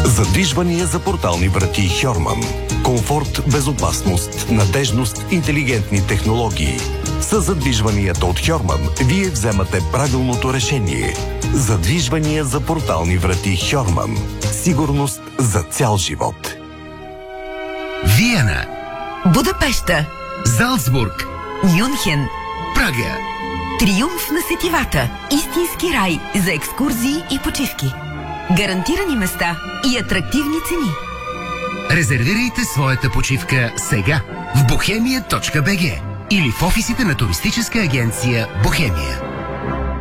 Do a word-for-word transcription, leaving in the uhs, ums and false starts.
Задвижвания за портални врати Хьорман. Комфорт, безопасност, надежност, интелигентни технологии. С задвижванията от Хьорман вие вземате правилното решение. Задвижвания за портални врати Хьорман. Сигурност за цял живот. Виена, Будапеща, Залцбург, Мюнхен, Прага. Триумф на сетивата. Истински рай за екскурзии и почивки. Гарантирани места и атрактивни цени. Резервирайте своята почивка сега в бохемия точка бг или в офисите на туристическа агенция Бохемия.